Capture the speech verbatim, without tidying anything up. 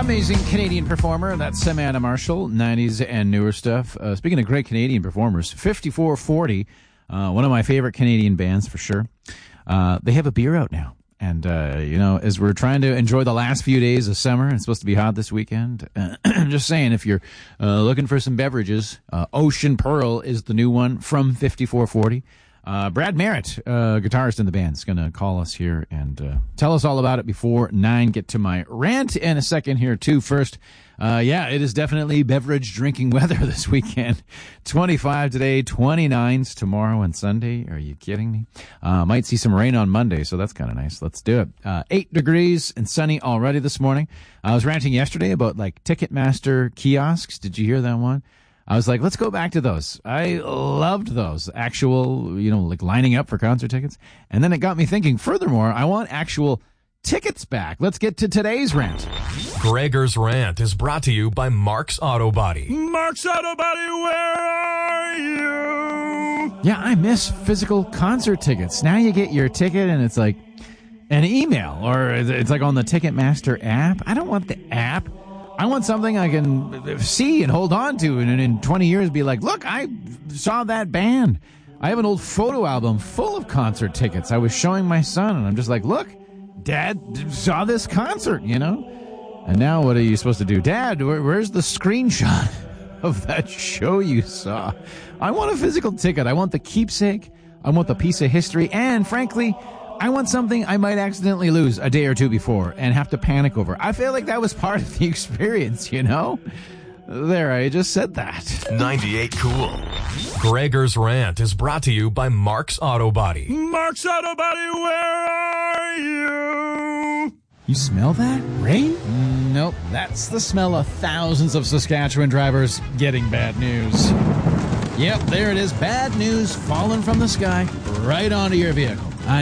Amazing Canadian performer. That's Savannah Marshall, nineties and newer stuff. Uh, speaking of great Canadian performers, fifty-four forty, uh, one of my favorite Canadian bands for sure. Uh, they have a beer out now. And, uh, you know, as we're trying to enjoy the last few days of summer, it's supposed to be hot this weekend. Uh, I'm just saying, if you're uh, looking for some beverages, uh, Ocean Pearl is the new one from fifty-four forty. Uh, Brad Merritt, uh, guitarist in the band, is going to call us here and uh, tell us all about it before nine. Get to my rant in a second here, too. First, uh, yeah, it is definitely beverage drinking weather this weekend. twenty-five today, twenty-nines tomorrow and Sunday. Are you kidding me? Uh, might see some rain on Monday, so that's kind of nice. Let's do it. Uh, eight degrees and sunny already this morning. I was ranting yesterday about, like, Ticketmaster kiosks. Did you hear that one? I was like, let's go back to those. I loved those. Actual, you know, like lining up for concert tickets. And then it got me thinking, furthermore, I want actual tickets back. Let's get to today's rant. Gregor's Rant is brought to you by Mark's Auto Body. Mark's Auto Body, where are you? Yeah, I miss physical concert tickets. Now you get your ticket and it's like an email or it's like on the Ticketmaster app. I don't want the app. I want something I can see and hold on to and in twenty years be like, look, I saw that band. I have an old photo album full of concert tickets. I was showing my son and I'm just like, look, Dad saw this concert, you know? And now what are you supposed to do? Dad, where, where's the screenshot of that show you saw? I want a physical ticket. I want the keepsake. I want the piece of history. And frankly, I want something I might accidentally lose a day or two before and have to panic over. I feel like that was part of the experience, you know? There, I just said that. ninety-eight Cool. Gregor's Rant is brought to you by Mark's Auto Body. Mark's Auto Body, where are you? You smell that? Rain? Mm, nope, that's the smell of thousands of Saskatchewan drivers getting bad news. Yep, there it is. Bad news falling from the sky right onto your vehicle.